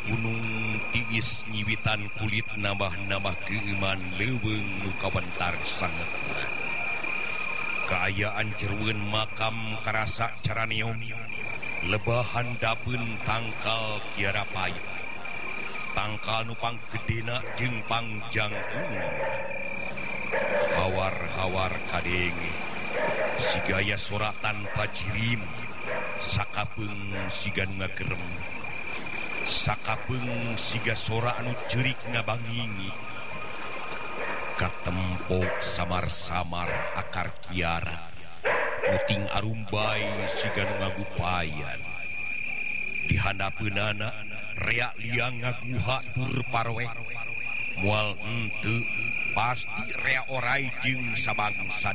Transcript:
gunung tiis nyiwitan kulit nambah-nambah keiman leuweung nu kabentar sanget. Kaayaan jerueun makam karasa caraneom, lebahan dapeun tangkal kiara payah. Tangkal nu panggedena jeung pangjang umum. Hawar-hawar kadenge, sigaya soratan pajirim, sakapeung siga nu ngagerem. Sakapeung siga sora anu ceurik ngabangingi. Katempok samar-samar akar kiara, muting arumbai siga nu ngagupayan. Di handapeunana rea liang ngaguha tur parwek. Moal henteu pasti rea orai jeung sabangsa